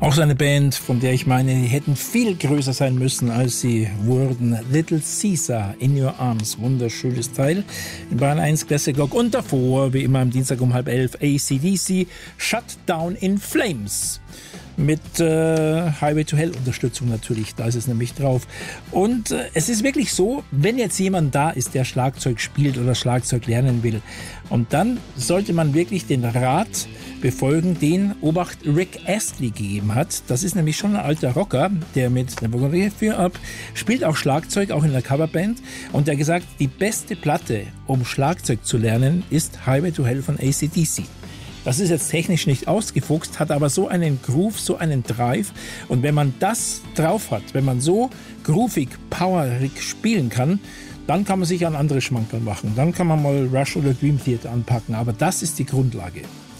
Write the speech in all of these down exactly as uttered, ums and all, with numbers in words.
Auch so eine Band, von der ich meine, die hätten viel größer sein müssen, als sie wurden. Little Caesar, In Your Arms, wunderschönes Teil in Bayern eins Classic Rock. Und davor, wie immer am Dienstag um halb elf, A C D C, Shut Down in Flames. Mit äh, Highway to Hell Unterstützung natürlich, da ist es nämlich drauf. Und äh, es ist wirklich so, wenn jetzt jemand da ist, der Schlagzeug spielt oder Schlagzeug lernen will, und dann sollte man wirklich den Rat befolgen, den Obacht Rick Astley gegeben hat. Das ist nämlich schon ein alter Rocker, der mit Never Gonna Give You Up spielt auch Schlagzeug, auch in der Coverband. Und der hat gesagt, die beste Platte, um Schlagzeug zu lernen, ist Highway to Hell von A C D C. Das ist jetzt technisch nicht ausgefuchst, hat aber so einen Groove, so einen Drive. Und wenn man das drauf hat, wenn man so groovig, powerig spielen kann, dann kann man sich an andere Schmankerl machen. Dann kann man mal Rush oder Dream Theater anpacken. Aber das ist die Grundlage.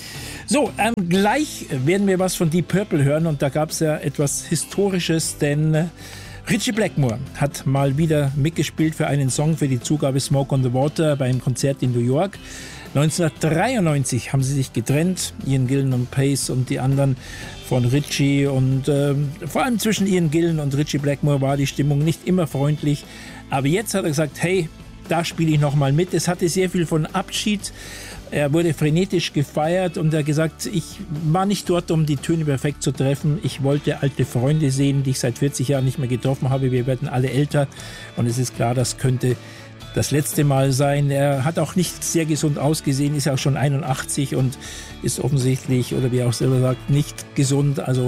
So, ähm, gleich werden wir was von Deep Purple hören. Und da gab es ja etwas Historisches, denn äh, Ritchie Blackmore hat mal wieder mitgespielt für einen Song für die Zugabe Smoke on the Water beim Konzert in New York. neunzehnhundertdreiundneunzig haben sie sich getrennt, Ian Gillan und Pace und die anderen von Ritchie. Und äh, vor allem zwischen Ian Gillan und Ritchie Blackmore war die Stimmung nicht immer freundlich. Aber jetzt hat er gesagt, hey, da spiele ich nochmal mit. Es hatte sehr viel von Abschied. Er wurde frenetisch gefeiert und er hat gesagt, ich war nicht dort, um die Töne perfekt zu treffen. Ich wollte alte Freunde sehen, die ich seit vierzig Jahren nicht mehr getroffen habe. Wir werden alle älter und es ist klar, das könnte das letzte Mal sein. Er hat auch nicht sehr gesund ausgesehen, ist ja auch schon einundachtzig und ist offensichtlich, oder wie er auch selber sagt, nicht gesund. Also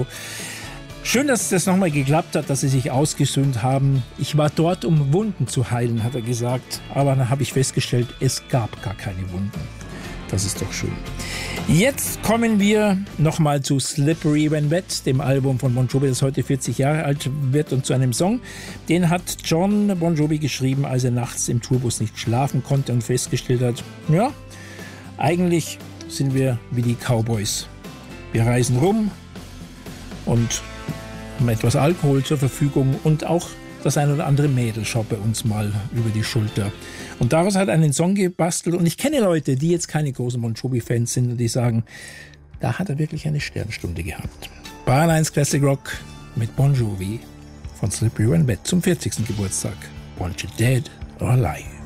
schön, dass das nochmal geklappt hat, dass sie sich ausgesöhnt haben. Ich war dort, um Wunden zu heilen, hat er gesagt. Aber dann habe ich festgestellt, es gab gar keine Wunden. Das ist doch schön. Jetzt kommen wir nochmal zu Slippery When Wet, dem Album von Bon Jovi, das heute vierzig Jahre alt wird, und zu einem Song. Den hat John Bon Jovi geschrieben, als er nachts im Tourbus nicht schlafen konnte und festgestellt hat, ja, eigentlich sind wir wie die Cowboys. Wir reisen rum und haben etwas Alkohol zur Verfügung und auch das ein oder andere Mädel schaut bei uns mal über die Schulter. Und daraus hat er einen Song gebastelt. Und ich kenne Leute, die jetzt keine großen Bon Jovi-Fans sind und die sagen, da hat er wirklich eine Sternstunde gehabt. Bayern eins Classic Rock mit Bon Jovi von Slippery When Wet zum vierzigsten Geburtstag. Want You Dead or Alive?